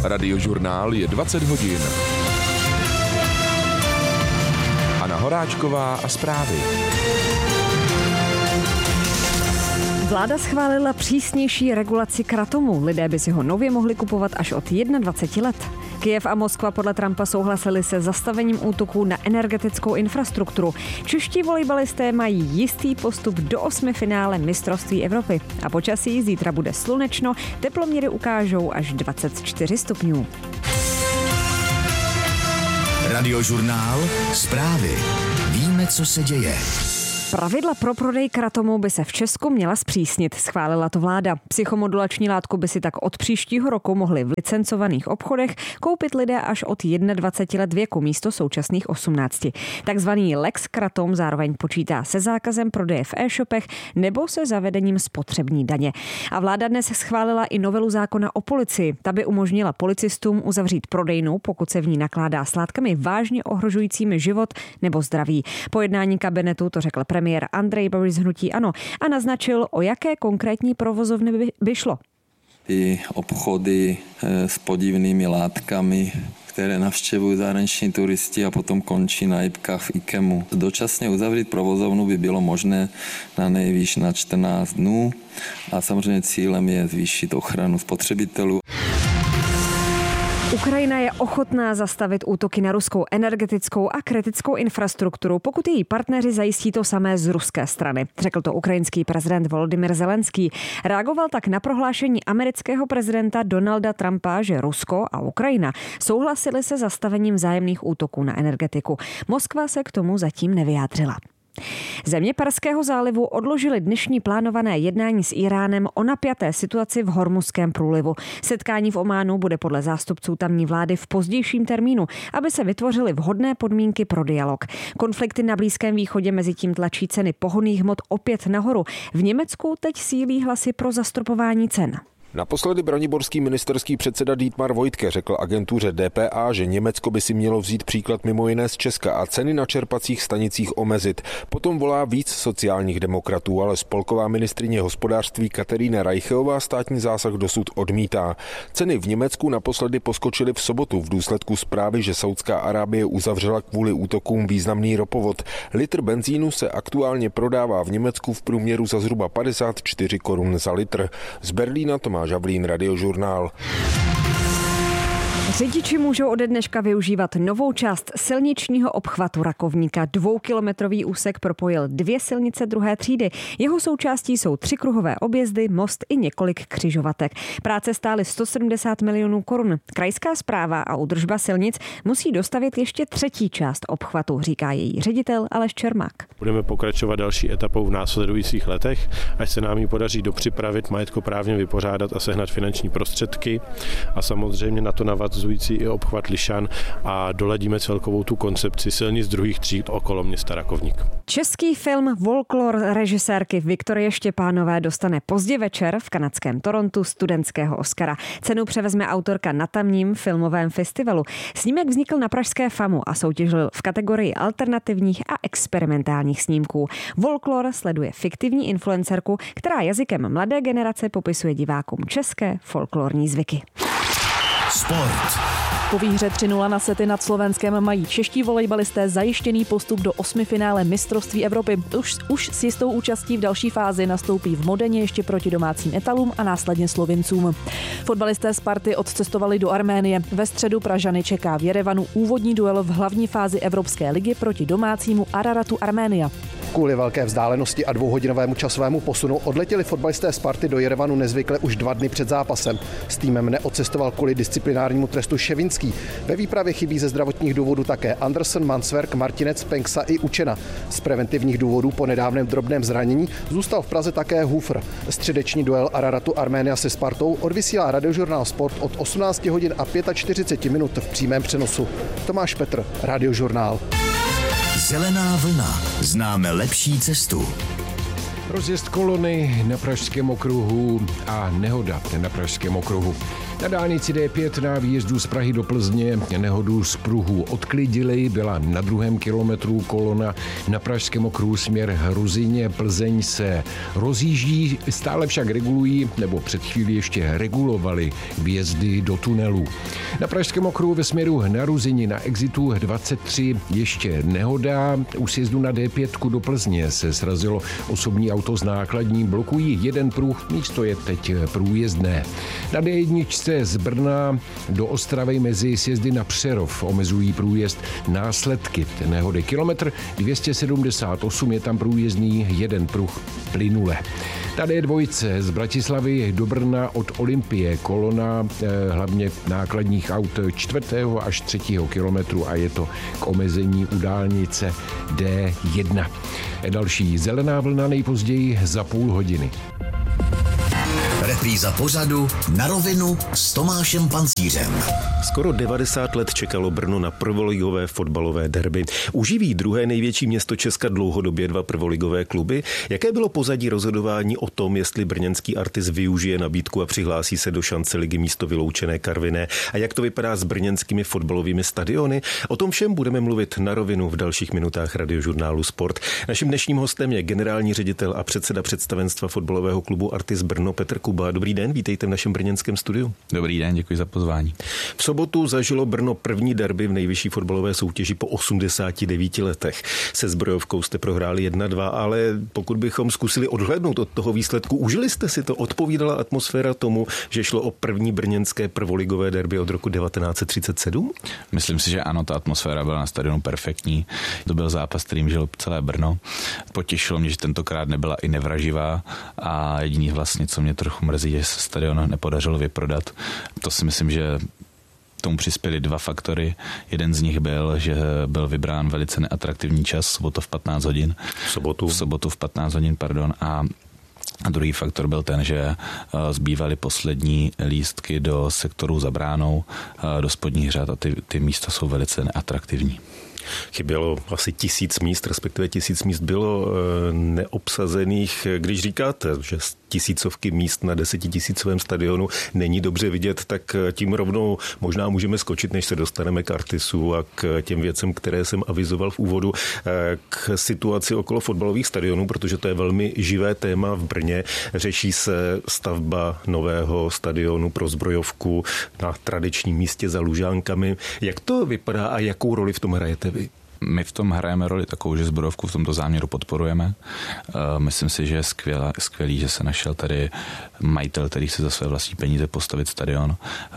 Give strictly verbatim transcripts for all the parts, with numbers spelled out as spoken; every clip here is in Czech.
Radiožurnál je dvacet hodin. Anna Horáčková a zprávy. Vláda schválila přísnější regulaci kratomu. Lidé by si ho nově mohli kupovat až od dvacet jedna let. Kyjev a Moskva podle Trumpa souhlasili se zastavením útoků na energetickou infrastrukturu. Čeští volejbalisté mají jistý postup do osmifinále mistrovství Evropy. A počasí zítra bude slunečno, teploměry ukážou až dvacet čtyři stupňů. Radiožurnál, zprávy. Víme, co se děje. Pravidla pro prodej kratomu by se v Česku měla zpřísnit, schválila to vláda. Psychomodulační látku by si tak od příštího roku mohli v licencovaných obchodech koupit lidé až od dvacet jedna let věku místo současných osmnácti. Takzvaný Lex Kratom zároveň počítá se zákazem prodeje v e-shopech nebo se zavedením spotřební daně. A vláda dnes schválila i novelu zákona o policii. Ta by umožnila policistům uzavřít prodejnu, pokud se v ní nakládá s látkami vážně ohrožujícími život nebo zdraví. Po jednání kabinetu to řekl premiér Premiér Andrej Babiš z hnutí ANO a naznačil, o jaké konkrétní provozovny by, by šlo. Ty obchody s podivnými látkami, které navštěvují zahraniční turisti a potom končí na jipkách v IKEMu. Dočasně uzavřít provozovnu by bylo možné na nejvýš na čtrnáct dnů a samozřejmě cílem je zvýšit ochranu spotřebitelů. Ukrajina je ochotná zastavit útoky na ruskou energetickou a kritickou infrastrukturu, pokud její partneři zajistí to samé z ruské strany, řekl to ukrajinský prezident Volodymyr Zelenský. Reagoval tak na prohlášení amerického prezidenta Donalda Trumpa, že Rusko a Ukrajina souhlasili se zastavením vzájemných útoků na energetiku. Moskva se k tomu zatím nevyjádřila. Země Perského zálivu odložily dnešní plánované jednání s Iránem o napjaté situaci v Hormuzském průlivu. Setkání v Ománu bude podle zástupců tamní vlády v pozdějším termínu, aby se vytvořily vhodné podmínky pro dialog. Konflikty na Blízkém východě mezitím tlačí ceny pohonných hmot opět nahoru. V Německu teď sílí hlasy pro zastropování cen. Naposledy braniborský ministerský předseda Dietmar Woidke řekl agentuře D P A, že Německo by si mělo vzít příklad mimo jiné z Česka a ceny na čerpacích stanicích omezit. Potom volá víc sociálních demokratů, ale spolková ministryně hospodářství Katerína Reicheová státní zásah dosud odmítá. Ceny v Německu naposledy poskočily v sobotu v důsledku zprávy, že Saudská Arábie uzavřela kvůli útokům významný ropovod. Litr benzínu se aktuálně prodává v Německu v průměru za zhruba padesát čtyři korun za litr. Z Berlína Tomáš Havlín, Radiožurnál. Řidiči můžou ode dneška využívat novou část silničního obchvatu Rakovníka. Dvoukilometrový úsek propojil dvě silnice druhé třídy. Jeho součástí jsou tři kruhové objezdy, most i několik křižovatek. Práce stály sto sedmdesát milionů korun. Krajská správa a údržba silnic musí dostavět ještě třetí část obchvatu, říká její ředitel Aleš Čermák. Budeme pokračovat další etapou v následujících letech, až se nám ji podaří dopřipravit, majetkoprávně vypořádat a sehnat finanční prostředky a samozřejmě na to navazující i obchvat Lišan a doladíme celkovou tu koncepci silnic druhých tříd okolo města Rakovník. Český film Folklor režisérky Viktorie Štěpánové dostane pozdě večer v kanadském Torontu studentského Oscara. Cenu převezme autorka na tamním filmovém festivalu. Snímek vznikl na pražské FAMu a soutěžil v kategorii alternativních a experimentálních snímků. Folklor sleduje fiktivní influencerku, která jazykem mladé generace popisuje divákům české folklorní zvyky. Sport. Po výhře tři nula na sety nad Slovenskem mají čeští volejbalisté zajištěný postup do osmifinále mistrovství Evropy. Už, už s jistou účastí v další fázi nastoupí v Modeně ještě proti domácím Etalům a následně Slovincům. Fotbalisté Sparty odcestovali do Arménie. Ve středu Pražany čeká v Jerevanu úvodní duel v hlavní fázi Evropské ligy proti domácímu Araratu Arménia. Kvůli velké vzdálenosti a dvouhodinovému časovému posunu odletěli fotbalisté Sparty do Jerevanu nezvykle už dva dny před zápasem. S týmem neodcestoval kvůli disciplinárnímu trestu Ševinský. Ve výpravě chybí ze zdravotních důvodů také Anderson, Mansverk, Martinec, Penksa i Učena. Z preventivních důvodů po nedávném drobném zranění zůstal v Praze také Hufr. Středeční duel Araratu Arménia se Spartou odvysílá Radiožurnál Sport od osmnáct hodin a čtyřicet pět minut v přímém přenosu. Tomáš Petr, Radiožurnál. Zelená vlna. Známe lepší cestu. Rozjezd kolony na Pražském okruhu a nehoda na Pražském okruhu. Na dálnici D pět na výjezdu z Prahy do Plzně nehodu z pruhu odklidili, byla na druhém kilometru kolona na Pražském okruhu směr Ruzyně. Plzeň se rozjíždí, stále však regulují, nebo před chvílí ještě regulovali výjezdy do tunelů. Na Pražském okruhu ve směru na Ruzyni na exitu dvacet tři ještě nehoda. U sjezdu na D pět do Plzně se srazilo osobní auto s nákladním, blokují jeden pruh, místo je teď průjezdné. Na D jedna z Brna do Ostravy mezi sjezdy na Přerov omezují průjezd následky nehody. Kilometr dvě stě sedmdesát osm je tam průjezdný, jeden pruh plynule. Na D dva z Bratislavy do Brna od Olympie kolona eh, hlavně nákladních aut čtvrtého až třetího kilometru a je to k omezení u dálnice D jedna. Další zelená vlna nejpozději za půl hodiny. Repríza pořadu Na rovinu s Tomášem Pancířem. Skoro devadesát let čekalo Brno na prvoligové fotbalové derby. Uživí druhé největší město Česka dlouhodobě dva prvoligové kluby? Jaké bylo pozadí rozhodování o tom, jestli brněnský Artis využije nabídku a přihlásí se do šance ligy místo vyloučené Karviné? A jak to vypadá s brněnskými fotbalovými stadiony? O tom všem budeme mluvit na rovinu v dalších minutách radiožurnálu Sport. Naším dnešním hostem je generální ředitel a předseda představenstva fotbalového klubu Artis Brno Petr Kuba. Dobrý den, vítejte v našem brněnském studiu. Dobrý den, děkuji za pozvání. V sobotu zažilo Brno první derby v nejvyšší fotbalové soutěži po osmdesáti devíti letech. Se Zbrojovkou jste prohráli jedna dva, ale pokud bychom zkusili odhlédnout od toho výsledku, užili jste si to? Odpovídala atmosféra tomu, že šlo o první brněnské prvoligové derby od roku devatenáct set třicet sedm? Myslím si, že ano, ta atmosféra byla na stadionu perfektní. To byl zápas, kterým žilo celé Brno. Potěšilo mě, že tentokrát nebyla i nevraživá a jediný vlastně, co mě trochu mrzí, že se stadion nepodařilo vyprodat. To si myslím, že tomu přispěly dva faktory. Jeden z nich byl, že byl vybrán velice neatraktivní čas, sobotu v patnáct hodin. V sobotu? V sobotu v patnáct hodin, pardon. A A druhý faktor byl ten, že zbývaly poslední lístky do sektoru za bránou, do spodních řad a ty, ty místa jsou velice neatraktivní. Chybělo asi tisíc míst, respektive tisíc míst bylo neobsazených. Když říkáte, že tisícovky míst na desetitisícovém stadionu není dobře vidět, tak tím rovnou možná můžeme skočit, než se dostaneme k Artisu a k těm věcem, které jsem avizoval v úvodu, k situaci okolo fotbalových stadionů, protože to je velmi živé téma v Brně. Řeší se stavba nového stadionu pro Zbrojovku na tradičním místě za Lužánkami. Jak to vypadá a jakou roli v tom hrajete vy? My v tom hrajeme roli takovou, že Zbrojovku v tomto záměru podporujeme. Myslím si, že je skvělá, skvělý, že se našel tady majitel, který chce za své vlastní peníze postavit stadion.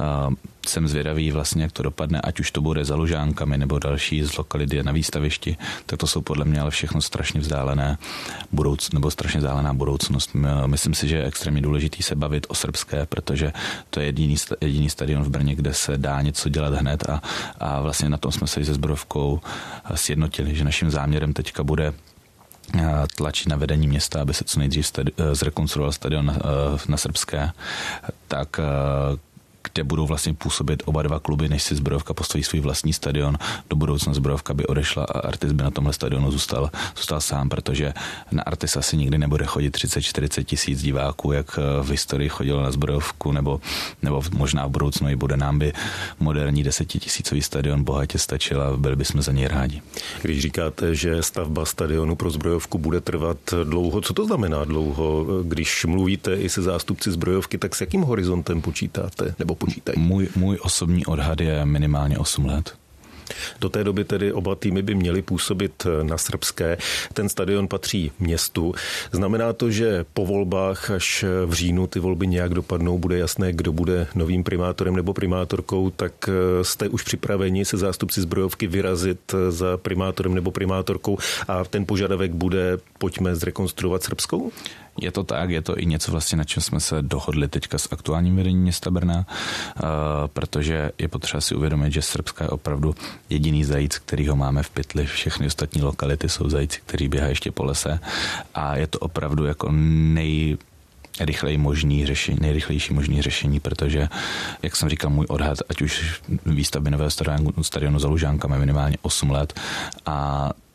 Jsem zvědavý vlastně, jak to dopadne, ať už to bude za Lužánkami nebo další z lokality na výstavišti, tak to jsou podle mě ale všechno strašně vzdálené budouc, nebo strašně vzdálená budoucnost. Myslím si, že je extrémně důležitý se bavit o srbské, protože to je jediný, jediný stadion v Brně, kde se dá něco dělat hned a, a vlastně na tom jsme se i se Zbrojovkou sjednotili, že naším záměrem teďka bude tlačit na vedení města, aby se co nejdřív stadi- zrekonstruoval stadion na, na srbské, tak kde budou vlastně působit oba dva kluby, než si Zbrojovka postaví svůj vlastní stadion. Do budoucna Zbrojovka by odešla a Artis by na tomhle stadionu zůstal, zůstal sám, protože na Artis asi nikdy nebude chodit třicet čtyřicet tisíc diváků, jak v historii chodilo na Zbrojovku, nebo, nebo možná v budoucnu i bude. Nám by moderní desetitisícový stadion bohatě stačil a byli bychom za něj rádi. Když říkáte, že stavba stadionu pro Zbrojovku bude trvat dlouho, co to znamená dlouho? Když mluvíte i se zástupci Zbrojovky, tak s jakým horizontem počítáte? Nebo počítají? Můj, můj osobní odhad je minimálně osm let. Do té doby tedy oba týmy by měly působit na srbské. Ten stadion patří městu. Znamená to, že po volbách až v říjnu ty volby nějak dopadnou, bude jasné, kdo bude novým primátorem nebo primátorkou, tak jste už připraveni se zástupci Zbrojovky vyrazit za primátorem nebo primátorkou a ten požadavek bude pojďme zrekonstruovat srbskou? Je to tak, je to i něco vlastně, na čem jsme se dohodli teďka s aktuálním vedením města Brna, protože je potřeba si uvědomit, že Srbská je opravdu jediný zajíc, který ho máme v pytli. Všechny ostatní lokality jsou zajíci, který běhá ještě po lese a je to opravdu jako nej rychleji možný řešení, nejrychlejší možný řešení, protože, jak jsem říkal, můj odhad, ať už výstavby nového stadionu, stadionu za Lužánkami minimálně osm let a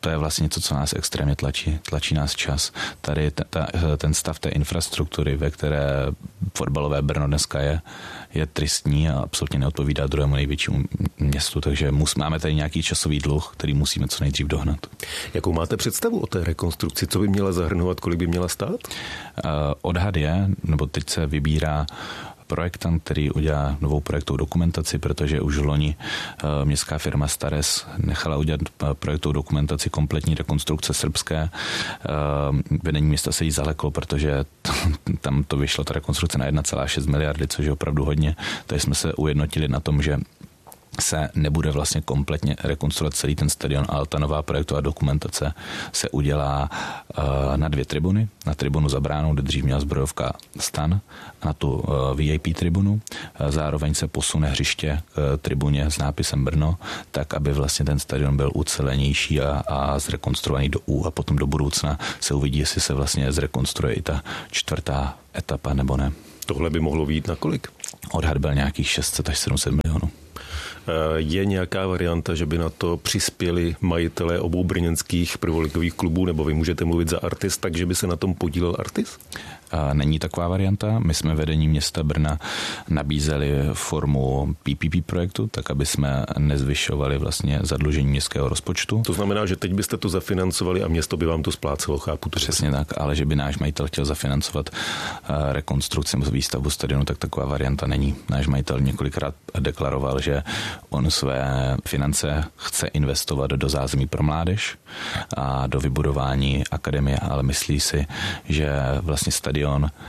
to je vlastně něco, co nás extrémně tlačí. Tlačí nás čas. Tady ta, ta, ten stav té infrastruktury, ve které fotbalové Brno dneska je, je tristní a absolutně neodpovídá druhému největšímu městu, takže mus, máme tady nějaký časový dluh, který musíme co nejdřív dohnat. Jakou máte představu o té rekonstrukci? Co by měla zahrnovat, kolik by měla stát? Uh, odhad je, nebo teď se vybírá projektant, který udělá novou projektovou dokumentaci, protože už v loni uh, městská firma Stares nechala udělat projektovou dokumentaci kompletní rekonstrukce srbské. Uh, vedení města se jí zaleklo, protože t- tam to vyšlo, ta rekonstrukce na jedna celá šest miliardy, což je opravdu hodně. Takže jsme se ujednotili na tom, že se nebude vlastně kompletně rekonstruovat celý ten stadion, ale ta nová projektová dokumentace se udělá uh, na dvě tribuny. Na tribunu za bránou, kde dřív měla zbrojovka stan, a na tu uh, V I P tribunu. Uh, zároveň se posune hřiště k uh, tribuně s nápisem Brno, tak, aby vlastně ten stadion byl ucelenější a, a zrekonstruovaný do U a potom do budoucna se uvidí, jestli se vlastně zrekonstruuje i ta čtvrtá etapa nebo ne. Tohle by mohlo vyjít na kolik? Odhad byl nějakých šest set až sedm set milionů. Je nějaká varianta, že by na to přispěli majitelé obou brněnských prvoligových klubů, nebo vy můžete mluvit za Artis, takže by se na tom podílel Artis? Není taková varianta. My jsme vedení města Brna nabízeli formu P P P projektu, tak aby jsme nezvyšovali vlastně zadlužení městského rozpočtu. To znamená, že teď byste to zafinancovali a město by vám to splácelo, chápu to? Přesně tak, ale že by náš majitel chtěl zafinancovat rekonstrukci nebo výstavbu stadionu, tak taková varianta není. Náš majitel několikrát deklaroval, že on své finance chce investovat do zázemí pro mládež a do vybudování akademie, ale myslí si, že vlastně stadion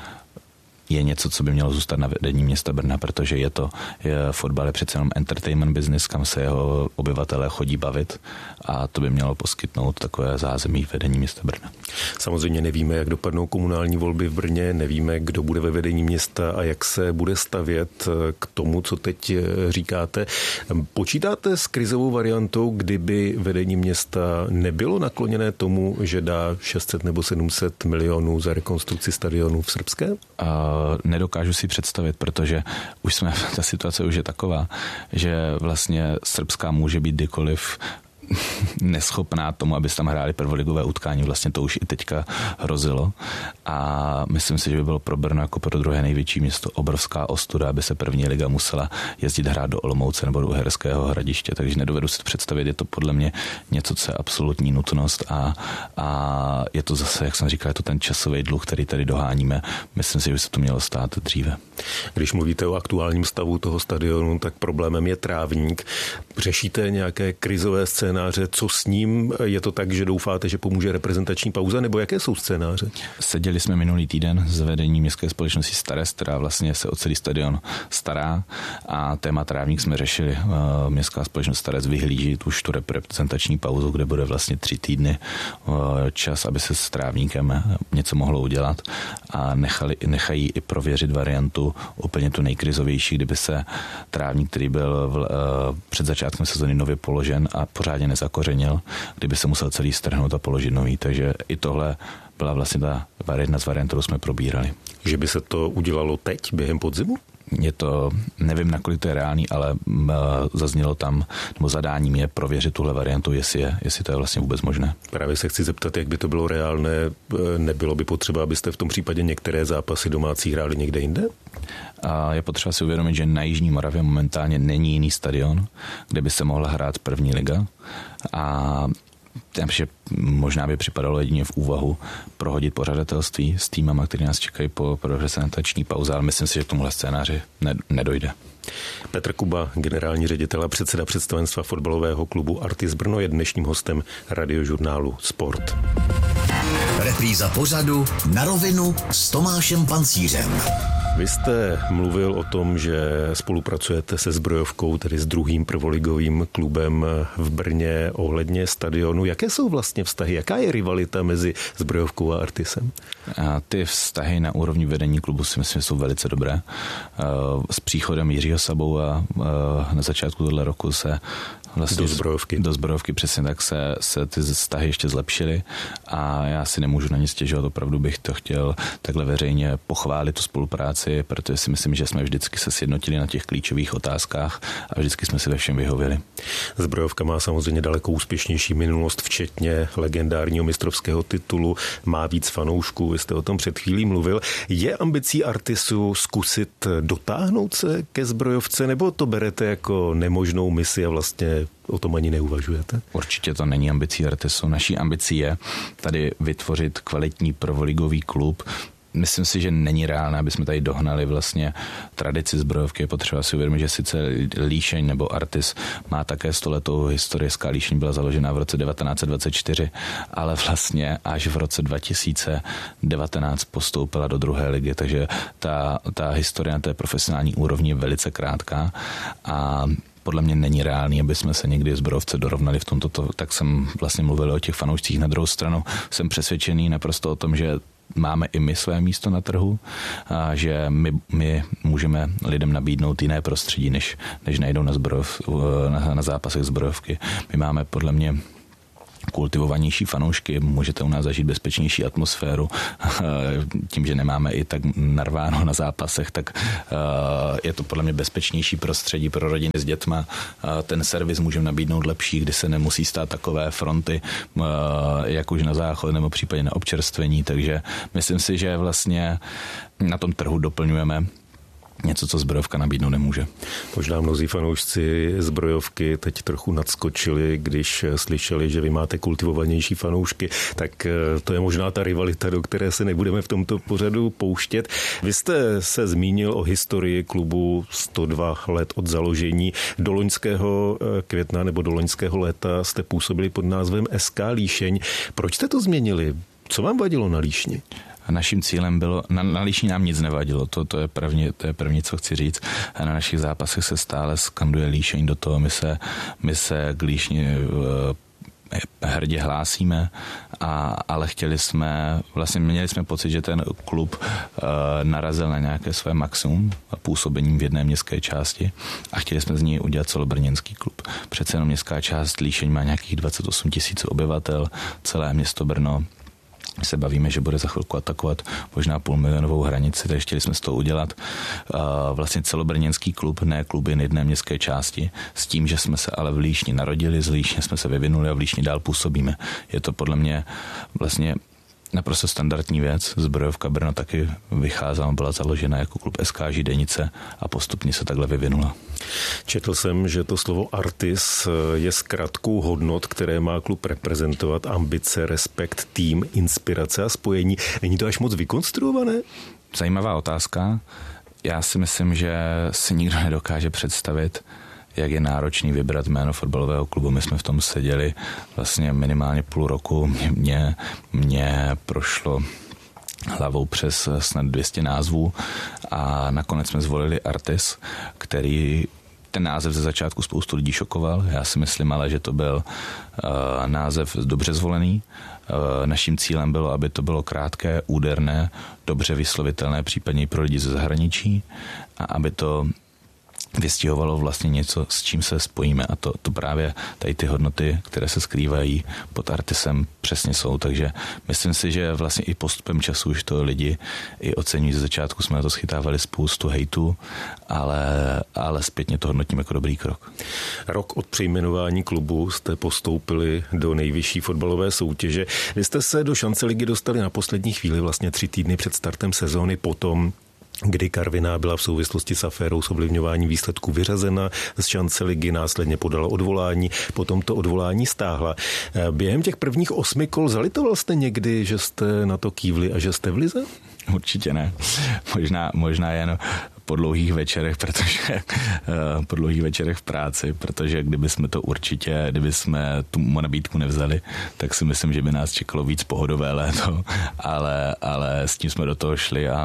je něco, co by mělo zůstat na vedení města Brna, protože je to je, fotbal je přece jenom entertainment business, kam se jeho obyvatelé chodí bavit a to by mělo poskytnout takové zázemí vedení města Brna. Samozřejmě nevíme, jak dopadnou komunální volby v Brně, nevíme, kdo bude ve vedení města a jak se bude stavět k tomu, co teď říkáte. Počítáte s krizovou variantou, kdyby vedení města nebylo nakloněné tomu, že dá šest set nebo sedm set milionů za rekonstrukci stadionu v Srbské? A nedokážu si představit, protože už jsme, ta situace už je taková, že vlastně Srbská může být kdykoliv neschopná tomu, aby se tam hráli prvoligové utkání. Vlastně to už i teďka hrozilo. A myslím si, že by bylo pro Brno jako pro druhé největší město obrovská ostuda, aby se první liga musela jezdit hrát do Olomouce nebo do Uherského Hradiště. Takže nedovedu si to představit. Je to podle mě něco, co je absolutní nutnost a, a je to zase, jak jsem říkal, je to ten časový dluh, který tady doháníme. Myslím si, že by se to mělo stát dříve. Když mluvíte o aktuálním stavu toho stadionu, tak problémem je trávník. Řešíte nějaké krizové scénáře? Co s ním? Je to tak, že doufáte, že pomůže reprezentační pauza, nebo jaké jsou scénáře? Seděli jsme minulý týden s vedením městské společnosti Stares, která vlastně se o celý stadion stará a téma trávník jsme řešili. Městská společnost Stares vyhlíží už tu reprezentační pauzu, kde bude vlastně tři týdny čas, aby se s trávníkem něco mohlo udělat a nechali, nechají i prověřit variantu úplně tu nejkrizovější, kdyby se trávník, který byl v, před začátkem sezóny nově položen a pořádně nezakořenil, kdyby se musel celý strhnout a položit nový. Takže i tohle byla vlastně ta jedna z variant, kterou jsme probírali. Že by se to udělalo teď, během podzimu? Je to, nevím, nakolik to je reálný, ale zaznělo tam, nebo zadáním je prověřit tuhle variantu, jestli, je, jestli to je vlastně vůbec možné. Právě se chci zeptat, jak by to bylo reálné. Nebylo by potřeba, abyste v tom případě některé zápasy domácí hráli někde jinde? A je potřeba si uvědomit, že na Jižní Moravě momentálně není jiný stadion, kde by se mohla hrát první liga a takže možná by připadalo jedině v úvahu prohodit pořadatelství s týmama, který nás čekají po reprezentační pauze, ale myslím si, že k tomuhle scénáři nedojde. Petr Kuba, generální ředitel a předseda představenstva fotbalového klubu Artis Brno, je dnešním hostem radiožurnálu Sport. Repríza pořadu Na rovinu s Tomášem Pancířem. Vy jste mluvil o tom, že spolupracujete se Zbrojovkou, tedy s druhým prvoligovým klubem v Brně ohledně stadionu. Jaké jsou vlastně vztahy? Jaká je rivalita mezi Zbrojovkou a Artisem? A ty vztahy na úrovni vedení klubu si myslím, že jsou velice dobré. S příchodem Jiřího Sabou a na začátku tohle roku se Vlastně do zbrojovky. Do zbrojovky, přesně tak se, se ty vztahy ještě zlepšily a já si nemůžu na nic stěžovat, opravdu bych to chtěl takhle veřejně pochválit tu spolupráci, protože si myslím, že jsme vždycky se sjednotili na těch klíčových otázkách a vždycky jsme si ve všem vyhověli. Zbrojovka má samozřejmě daleko úspěšnější minulost, včetně legendárního mistrovského titulu, má víc fanoušků, vy jste o tom před chvílí mluvil. Je ambicí Artisu zkusit dotáhnout se ke zbrojovce, nebo to berete jako nemožnou misi a vlastně o tom ani neuvažujete? Určitě to není ambicí Artisu. Naší ambicí je tady vytvořit kvalitní prvoligový klub. Myslím si, že není reálné, aby jsme tady dohnali vlastně tradici zbrojovky. Je potřeba si uvědomit, že sice Líšeň nebo Artis má také stoletou historii. Líšeň byla založena v roce devatenáct set dvacet čtyři, ale vlastně až v roce dva tisíce devatenáct postoupila do druhé ligy, takže ta, ta historie na té profesionální úrovni je velice krátká a podle mě není reálný, aby jsme se někdy zbrojovce dorovnali v tomto. Tak jsem vlastně mluvil o těch fanoušcích. Na druhou stranu jsem přesvědčený naprosto o tom, že máme i my své místo na trhu a že my, my můžeme lidem nabídnout jiné prostředí, než, než najdou na, zbrojov, na, na zápasech zbrojovky. My máme podle mě kultivovanější fanoušky, můžete u nás zažít bezpečnější atmosféru. Tím, že nemáme i tak narváno na zápasech, tak je to podle mě bezpečnější prostředí pro rodiny s dětma. Ten servis můžeme nabídnout lepší, kdy se nemusí stát takové fronty, jak už na záchod nebo případně na občerstvení, takže myslím si, že vlastně na tom trhu doplňujeme něco, co zbrojovka nabídnout nemůže. Možná mnozí fanoušci zbrojovky teď trochu nadskočili, když slyšeli, že vy máte kultivovanější fanoušky, tak to je možná ta rivalita, do které se nebudeme v tomto pořadu pouštět. Vy jste se zmínil o historii klubu sto dva let od založení. Do loňského května nebo do loňského léta jste působili pod názvem S K Líšeň. Proč jste to změnili? Co vám vadilo na Líšni? A naším cílem bylo, na, na Líšni nám nic nevadilo, to, to, je první, to je první, co chci říct. A na našich zápasech se stále skanduje Líšeň do toho, my se, my se k Líšni uh, hrdě hlásíme, a, ale chtěli jsme, vlastně měli jsme pocit, že ten klub uh, narazil na nějaké své maximum působením v jedné městské části a chtěli jsme z něj udělat celobrněnský klub. Přece jenom městská část Líšeň má nějakých dvacet osm tisíc obyvatel, celé město Brno se bavíme, že bude za chvilku atakovat možná půlmilionovou hranici, takže chtěli jsme z toho udělat uh, vlastně celobrněnský klub, ne klub jen jedné městské části, s tím, že jsme se ale v Líšni narodili, z Líšně jsme se vyvinuli a v Líšni dál působíme. Je to podle mě vlastně naprosto standardní věc. Zbrojovka Brno taky vycházela, byla založena jako klub S K Židenice a postupně se takhle vyvinula. Četl jsem, že to slovo Artis je zkratkou hodnot, které má klub reprezentovat, ambice, respekt, tým, inspirace a spojení. Není to až moc vykonstruované? Zajímavá otázka. Já si myslím, že si nikdo nedokáže představit, jak je náročný vybrat jméno fotbalového klubu. My jsme v tom seděli vlastně minimálně půl roku. Mě, mě prošlo hlavou přes snad dvě stě názvů a nakonec jsme zvolili Artis, který ten název ze začátku spoustu lidí šokoval. Já si myslím ale, že to byl uh, název dobře zvolený. Uh, naším cílem bylo, aby to bylo krátké, úderné, dobře vyslovitelné, případně i pro lidi ze zahraničí a aby to vystihovalo vlastně něco, s čím se spojíme a to, to právě tady ty hodnoty, které se skrývají pod Artisem, přesně jsou, takže myslím si, že vlastně i postupem času už to lidi i oceňují. Ze začátku jsme na to schytávali spoustu hejtu, ale, ale zpětně to hodnotím jako dobrý krok. Rok od přejmenování klubu jste postoupili do nejvyšší fotbalové soutěže. Vy jste se do šance ligy dostali na poslední chvíli, vlastně tři týdny před startem sezóny, potom kdy Karviná byla v souvislosti s aférou s ovlivňováním výsledků vyřazena z šance ligy, následně podala odvolání, potom to odvolání stáhla. Během těch prvních osmi kol zalitoval jste někdy, že jste na to kývli a že jste v lize? Určitě ne. Možná, možná jen po dlouhých večerech, protože po dlouhých večerech v práci, protože kdyby jsme to určitě, kdyby jsme tu nabídku nevzali, tak si myslím, že by nás čekalo víc pohodové léto, ale, ale s tím jsme do toho šli a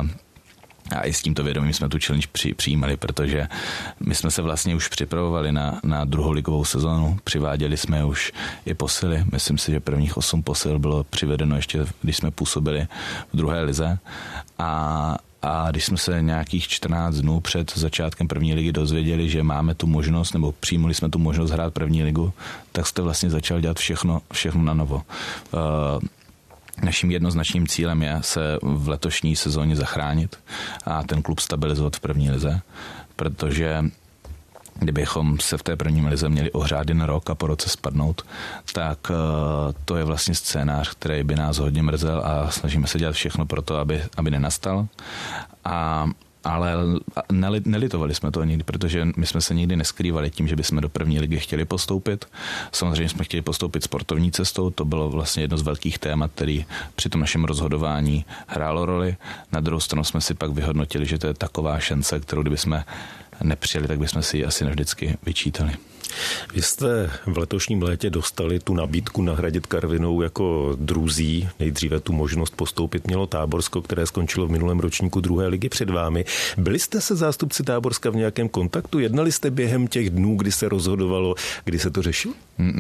A i s tímto vědomím jsme tu challenge při, přijímali, protože my jsme se vlastně už připravovali na, na druhou ligovou sezónu. Přiváděli jsme už i posily. Myslím si, že prvních osm posil bylo přivedeno ještě, když jsme působili v druhé lize. A, A když jsme se nějakých čtrnáct dnů před začátkem první ligy dozvěděli, že máme tu možnost, nebo přijmuli jsme tu možnost hrát první ligu, tak jste vlastně začal dělat všechno, všechno na novo. Naším jednoznačným cílem je se v letošní sezóně zachránit a ten klub stabilizovat v první lize, protože kdybychom se v té první lize měli ohrát jen rok a po roce spadnout, tak to je vlastně scénář, který by nás hodně mrzel a snažíme se dělat všechno pro to, aby, aby nenastal. A ale nelitovali jsme to nikdy, protože my jsme se nikdy neskrývali tím, že bychom do první ligy chtěli postoupit. Samozřejmě jsme chtěli postoupit sportovní cestou, to bylo vlastně jedno z velkých témat, který při tom našem rozhodování hrálo roli. Na druhou stranu jsme si pak vyhodnotili, že to je taková šance, kterou kdybychom nepřijeli, tak bychom si ji asi nevždycky vyčítali. Vy jste v letošním létě dostali tu nabídku nahradit Karvinou jako druzí. Nejdříve tu možnost postoupit mělo Táborsko, které skončilo v minulém ročníku druhé ligy před vámi. Byli jste se zástupci Táborska v nějakém kontaktu? Jednali jste během těch dnů, kdy se rozhodovalo, kdy se to řešilo?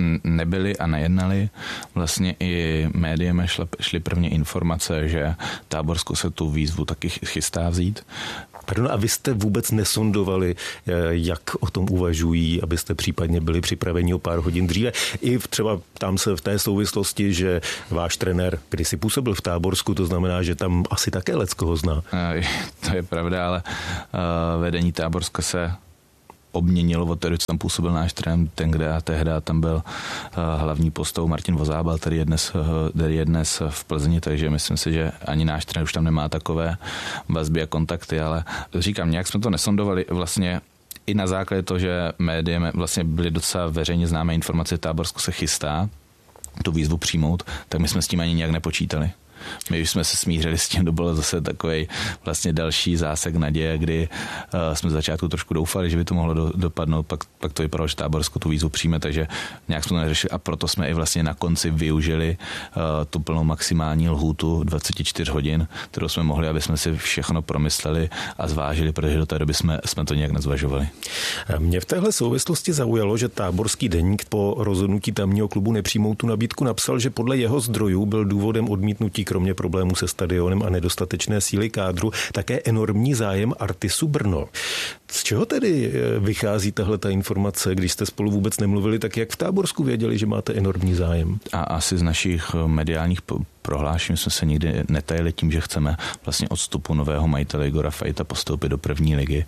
Nebyli a nejednali. Vlastně i médiem šly první informace, že Táborsko se tu výzvu taky chystá vzít. Pardon, a vy jste vůbec nesondovali, jak o tom uvažují, abyste případně byli připraveni o pár hodin dříve? I třeba tam se v té souvislosti, že váš trenér kdysi působil v Táborsku, to znamená, že tam asi také leckoho zná. To je pravda, ale vedení Táborska se obměnilo od té, co tam působil náš trenér, ten, kde a tehdy tam byl hlavní postou Martin Vozábal, který je dnes, který je dnes v Plzni, takže myslím si, že ani náš trenér už tam nemá takové vazby a kontakty, ale říkám, nějak jsme to nesondovali vlastně i na základě toho, že médiem vlastně byly docela veřejně známé informace, Táborsko se chystá tu výzvu přijmout, tak my jsme s tím ani nějak nepočítali. My už jsme se smířili s tím, to bylo zase takový vlastně další zásek naděje, kdy uh, jsme z začátku trošku doufali, že by to mohlo do, dopadnout, pak, pak to vypadalo, že Táborsko tu výzvu přijme, takže nějak jsme to neřešili a proto jsme i vlastně na konci využili uh, tu plnou maximální lhůtu dvacet čtyři hodin, kterou jsme mohli, aby jsme si všechno promysleli a zvážili, protože do té doby jsme, jsme to nějak nezvažovali. Mě v téhle souvislosti zaujalo, že Táborský deník po rozhodnutí tamního klubu nepřijmout tu nabídku napsal, že podle jeho zdrojů byl důvodem odmítnutí kromě problémů se stadionem a nedostatečné síly kádru také enormní zájem Artisu Brno. Z čeho tedy vychází tahle ta informace, když jste spolu vůbec nemluvili, tak jak v Táborsku věděli, že máte enormní zájem? A asi z našich mediálních prohlášení jsme se nikdy netajili tím, že chceme vlastně odstupu nového majitele Igora Fajta postoupit do první ligy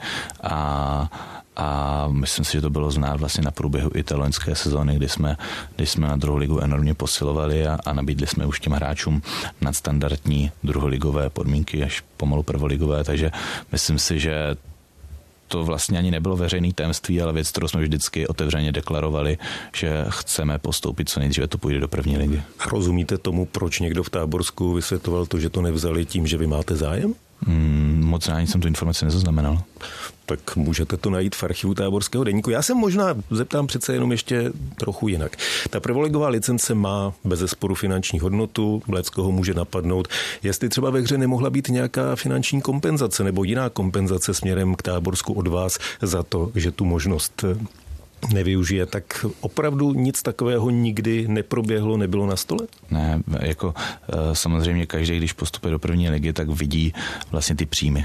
a A myslím si, že to bylo znát vlastně na průběhu i té loňské sezóny, kdy jsme, kdy jsme na druhou ligu enormně posilovali a, a nabídli jsme už těm hráčům nadstandardní druholigové podmínky až pomalu prvoligové, takže myslím si, že to vlastně ani nebylo veřejné tajemství, ale věc, kterou jsme vždycky otevřeně deklarovali, že chceme postoupit co nejdříve, to půjde do první ligy. Rozumíte tomu, proč někdo v Táborsku vysvětloval to, že to nevzali tím, že vy máte zájem? Hmm, moc ani jsem tu informaci nezaznamenal. Tak můžete to najít v archivu Táborského deníku. Já se možná zeptám přece jenom ještě trochu jinak. Ta prvoligová licence má bezesporu finanční hodnotu, leckoho může napadnout. Jestli třeba ve hře nemohla být nějaká finanční kompenzace nebo jiná kompenzace směrem k Táborsku od vás za to, že tu možnost nevyužije, tak opravdu nic takového nikdy neproběhlo, nebylo na stole? Ne, jako samozřejmě každý, když postupuje do první ligy, tak vidí vlastně ty příjmy.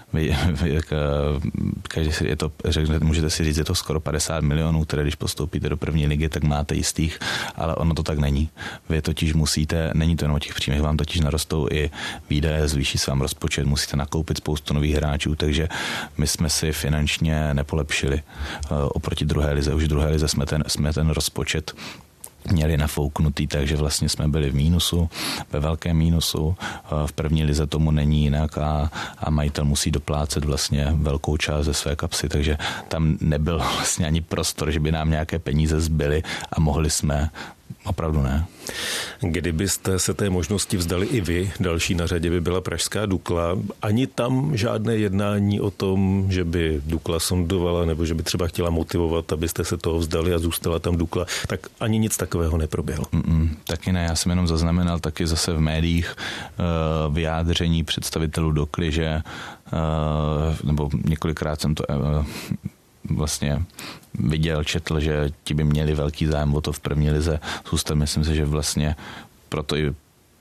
Každý si je to, řeknete, můžete si říct, je to skoro padesát milionů, které když postoupíte do první ligy, tak máte jistých, ale ono to tak není. Vy totiž musíte, není to jenom o těch příjmech, vám totiž narostou i výdaje, zvýší se vám rozpočet, musíte nakoupit spoustu nových hráčů, takže my jsme si finančně nepolepšili oproti druhé lize. Už v druhé lize jsme ten, jsme ten rozpočet měli nafouknutý, takže vlastně jsme byli v mínusu, ve velkém mínusu. V první lize tomu není jinak a, a majitel musí doplácet vlastně velkou část ze své kapsy, takže tam nebyl vlastně ani prostor, že by nám nějaké peníze zbyly a mohli jsme. Opravdu ne. Kdybyste se té možnosti vzdali i vy, další na řadě by byla pražská Dukla. Ani tam žádné jednání o tom, že by Dukla sondovala nebo že by třeba chtěla motivovat, abyste se toho vzdali a zůstala tam Dukla, tak ani nic takového neproběhlo. Mm-mm, taky ne, já jsem jenom zaznamenal taky zase v médiích uh, vyjádření představitelů Dukly, že uh, nebo několikrát jsem to uh, vlastně viděl, četl, že ti by měli velký zájem o to v první lize zůstat. Myslím si, že vlastně proto i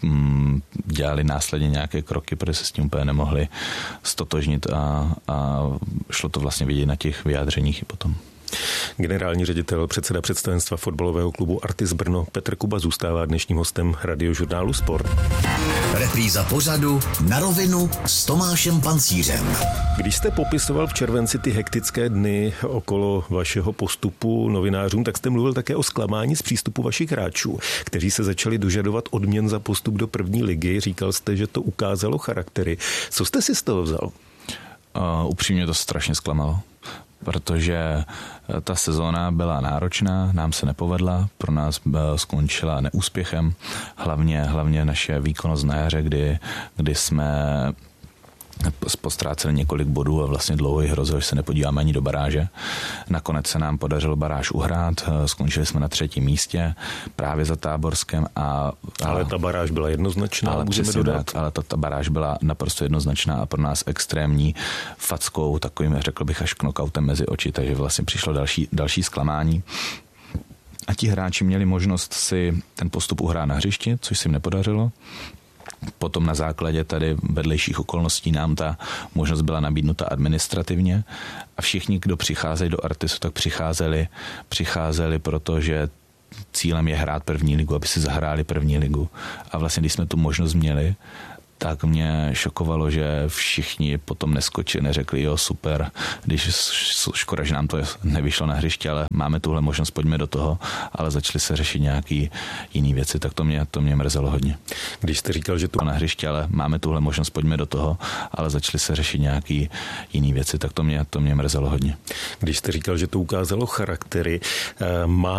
dělali následně nějaké kroky, protože se s tím úplně nemohli stotožnit a, a šlo to vlastně vidět na těch vyjádřeních i potom. Generální ředitel, předseda představenstva fotbalového klubu Artis Brno Petr Kuba zůstává dnešním hostem Radiožurnálu Sport. Repríza pořadu Na rovinu s Tomášem Pancířem. Když jste popisoval v červenci ty hektické dny okolo vašeho postupu novinářům, tak jste mluvil také o zklamání z přístupu vašich hráčů, kteří se začali dožadovat odměn za postup do první ligy. Říkal jste, že to ukázalo charaktery. Co jste si z toho vzal? Uh, upřímně to strašně zklamalo, protože ta sezóna byla náročná, nám se nepovedla, pro nás skončila neúspěchem, hlavně, hlavně naše výkonnost na jaře, kdy, kdy jsme postráceli několik bodů a vlastně dlouho hrozilo, že se nepodíváme ani do baráže. Nakonec se nám podařilo baráž uhrát, skončili jsme na třetím místě právě za Táborskem. A, ale ta baráž byla jednoznačná, ale můžeme dodat. Tak, ale ta, ta baráž byla naprosto jednoznačná a pro nás extrémní fackou, takovým, řekl bych, až knockoutem mezi oči, takže vlastně přišlo další, další zklamání. A ti hráči měli možnost si ten postup uhrát na hřišti, což se jim nepodařilo. Potom na základě tady vedlejších okolností nám ta možnost byla nabídnuta administrativně a všichni, kdo přicházejí do Artisu, tak přicházeli, přicházeli protože cílem je hrát první ligu, aby si zahráli první ligu. A vlastně, když jsme tu možnost měli, tak mě šokovalo, že všichni potom neskočili, neřekli, jo, super, když škoda, že nám to nevyšlo na hřiště, ale máme tuhle možnost, pojďme do toho, ale začaly se řešit nějaký jiný věci, tak to mě, to mě mrzelo hodně. Když jste říkal, že to na hřiště, ale máme tuhle možnost, pojďme do toho, ale začaly se řešit nějaký jiný věci, tak to mě, to mě mrzelo hodně. Když jste říkal, že to ukázalo charaktery, má